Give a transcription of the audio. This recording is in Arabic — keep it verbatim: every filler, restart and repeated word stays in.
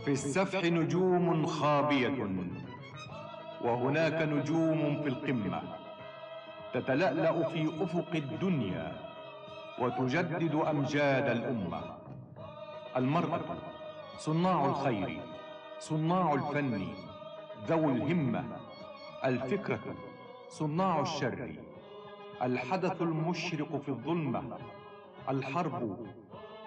في السفح نجوم خابية، وهناك نجوم في القمة تتلألأ في أفق الدنيا وتجدد أمجاد الأمة. المرأة صناع الخير، صناع الفن، ذو الهمة. الفكرة صناع الشر، الحدث المشرق في الظلمة. الحرب